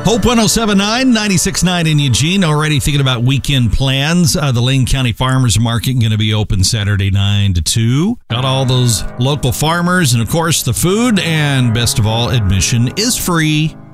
Hope 1079, 96.9 in Eugene. Already thinking about weekend plans. The Lane County Farmers Market going to be open Saturday 9 to 2. Got all those local farmers and, of course, the food. And best of all, admission is free.